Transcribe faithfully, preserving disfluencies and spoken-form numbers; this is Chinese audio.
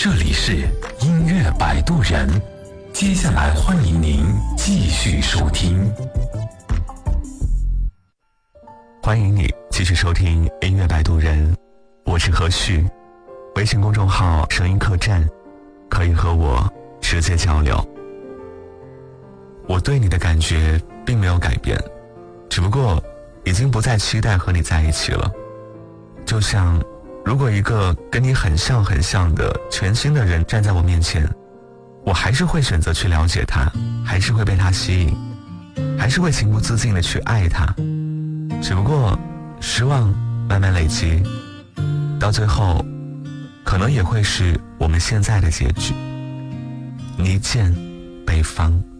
这里是音乐摆渡人，接下来欢迎您继续收听。 欢迎你继续收听音乐摆渡人，我是何旭，微信公众号声音客栈，可以和我直接交流。我对你的感觉并没有改变，只不过已经不再期待和你在一起了。就像如果一个跟你很像很像的全新的人站在我面前，我还是会选择去了解他，还是会被他吸引，还是会情不自禁的去爱他。只不过失望慢慢累积，到最后可能也会是我们现在的结局。泥剑北方。